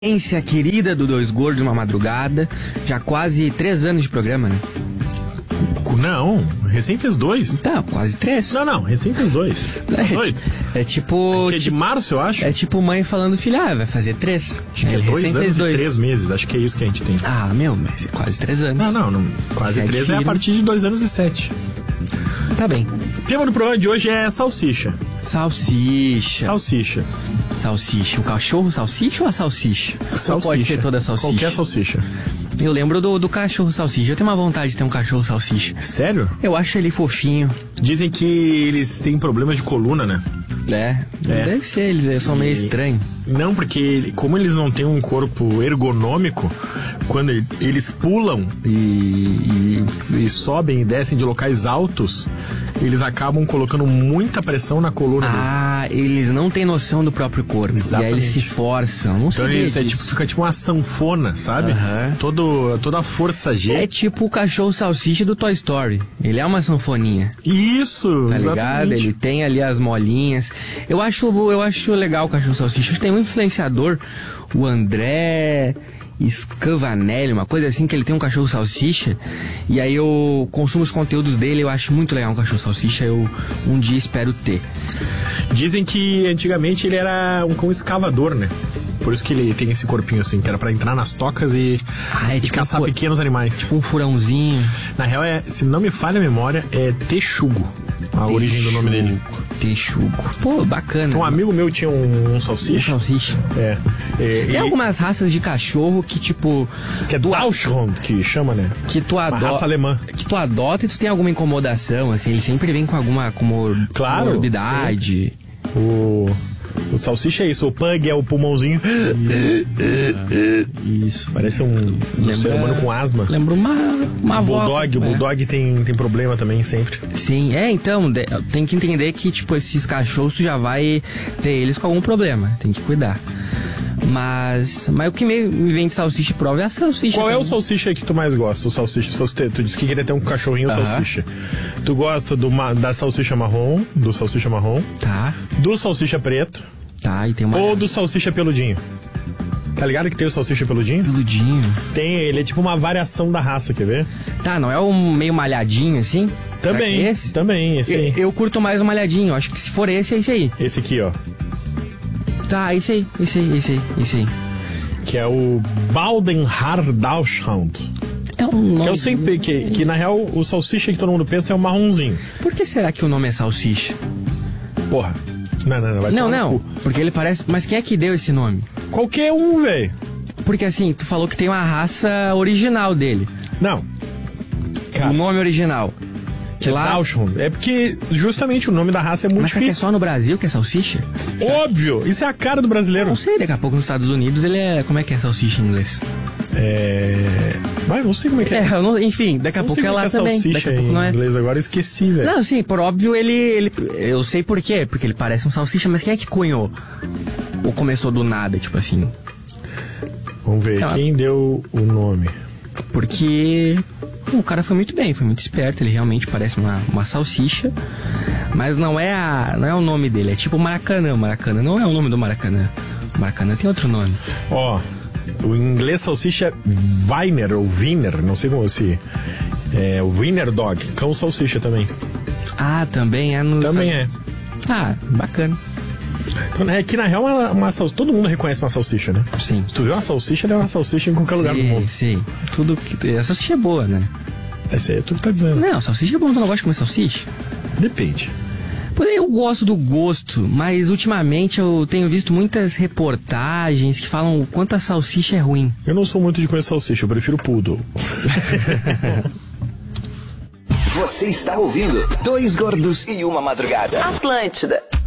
Audiência querida do Dois Gordos Uma Madrugada, já quase 3 anos de programa, né? Não, recém fez 2. Tá, quase 3. Não, recém fez 2. Tá doido? É tipo... É de março, eu acho. É tipo mãe falando, filho, vai fazer 3. Acho que é 2 anos e 3 meses, acho que é isso que a gente tem. Ah, mas é quase 3 anos. Não, quase 3 é a partir de 2 anos e 7. Tá bem. O tema do programa de hoje é salsicha. Salsicha. O cachorro salsicha ou a salsicha? Salsicha. Ou pode ser toda salsicha? Qualquer salsicha. Eu lembro do cachorro salsicha. Eu tenho uma vontade de ter um cachorro salsicha. Sério? Eu acho ele fofinho. Dizem que eles têm problemas de coluna, né? Deve ser, eles são meio estranhos. Não, porque como eles não têm um corpo ergonômico, quando eles pulam e sobem e descem de locais altos, eles acabam colocando muita pressão na coluna dele. Eles não têm noção do próprio corpo. Exatamente. E aí eles se forçam. Não sei. Então eles fica tipo uma sanfona, sabe? Toda a força G. É tipo o cachorro salsicha do Toy Story. Ele é uma sanfoninha. Isso, tá exatamente. Ligado? Ele tem ali as molinhas. Eu acho legal o cachorro salsicha. Tem um influenciador, o André Scavanelli, uma coisa assim, que ele tem um cachorro salsicha. E aí eu consumo os conteúdos dele. Eu acho muito legal um cachorro salsicha. Eu um dia espero ter. Dizem que antigamente ele era um cão escavador, né? Por isso que ele tem esse corpinho assim, que era pra entrar nas tocas e tipo caçar pequenos animais. Tipo um furãozinho. Na real, se não me falha a memória, é texugo. A origem do nome dele. Texugo. Pô, bacana. Um amigo meu tinha um salsicha. Um salsicha. Tem algumas raças de cachorro que tipo... Que é do Dachshund, que chama, né? Que tu adota. Uma raça alemã. Que tu adota e tu tem alguma incomodação, assim. Ele sempre vem com alguma comorbidade. O salsicha é isso, o pug é o pulmãozinho. Isso. Parece um ser humano com asma. Lembra uma avó. O bulldog tem problema também, sempre. Sim, então, tem que entender que, tipo, esses cachorros tu já vai ter eles com algum problema. Tem que cuidar. Mas o que me vem de salsicha prova é a salsicha. Qual é o salsicha que tu mais gosta? O salsicha, se fosse tu disse que queria ter um cachorrinho salsicha. Tu gosta da salsicha marrom, do salsicha marrom? Tá. Do salsicha preto? Tá, e tem uma... Ou do salsicha peludinho? Tá ligado que tem o salsicha peludinho? Peludinho. Ele é tipo uma variação da raça, quer ver? Tá, não é um meio malhadinho assim? Também, esse aí. Eu curto mais o malhadinho, acho que se for esse, é esse aí. Esse aqui, ó. Tá, esse aí. Que é o Baldenhar Dachshund. É um nome... Que eu sempre... Que na real, o salsicha que todo mundo pensa é o marronzinho. Por que será que o nome é salsicha? Porra. Não. Porque ele parece... Mas quem é que deu esse nome? Qualquer um, velho. Porque assim, tu falou que tem uma raça original dele. Não. O nome original. Dachshund. É porque justamente o nome da raça é muito difícil. Mas é só no Brasil que é salsicha? Óbvio! Isso é a cara do brasileiro. Não sei, daqui a pouco nos Estados Unidos ele é... Como é que é salsicha em inglês? Mas não sei como é que é. Enfim, daqui a pouco é lá também. Daqui a pouco não é. Em inglês agora esqueci, velho. Não, sim, por óbvio ele... Eu sei por quê, porque ele parece um salsicha, mas quem é que cunhou? Ou começou do nada, tipo assim? Vamos ver, quem deu o nome? Porque... O cara foi muito bem, foi muito esperto, ele realmente parece uma salsicha, mas não é o nome dele, é tipo Maracanã. Maracanã não é o nome do Maracanã. O Maracanã tem outro nome. O inglês salsicha é Wiener ou Wiener, não sei como se... É o Wiener Dog, cão salsicha também. Também é no... Também é. Bacana. Então, é que na real uma salsicha, todo mundo reconhece uma salsicha, né? Sim. Se tu vê uma salsicha, ela é uma salsicha em qualquer lugar do mundo. Sim, a salsicha é boa, né? Essa aí é tudo que tá dizendo. Não, salsicha é bom, tu não gosta de comer salsicha? Depende. Eu gosto do gosto, mas ultimamente eu tenho visto muitas reportagens que falam o quanto a salsicha é ruim. Eu não sou muito de comer salsicha, eu prefiro poodle. Você está ouvindo Dois Gordos e Uma Madrugada. Atlântida.